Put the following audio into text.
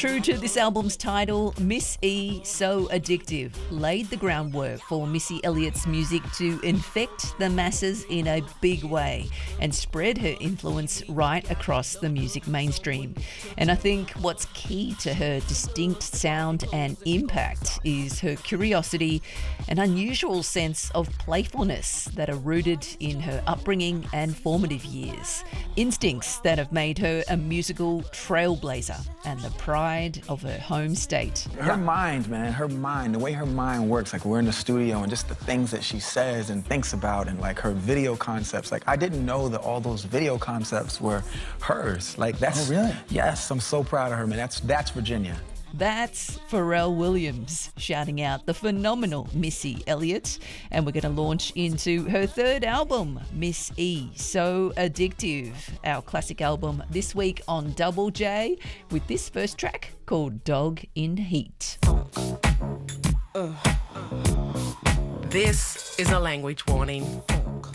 True to this album's title, Miss E, So Addictive, laid the groundwork for Missy Elliott's music to infect the masses in a big way and spread her influence right across the music mainstream. And I think what's key to her distinct sound and impact is her curiosity and unusual sense of playfulness that are rooted in her upbringing and formative years. Instincts that have made her a musical trailblazer and the pride of her home state. Her mind, man, the way her mind works, like we're in the studio and just the things that she says and thinks about and like her video concepts. Like I didn't know that all those video concepts were hers. Like that's, oh really? Yes, I'm so proud of her, man. That's Virginia. That's Pharrell Williams shouting out the phenomenal Missy Elliott. And we're going to launch into her third album, Miss E, So Addictive, our classic album this week on Double J, with this first track called Dog in Heat. This is a language warning.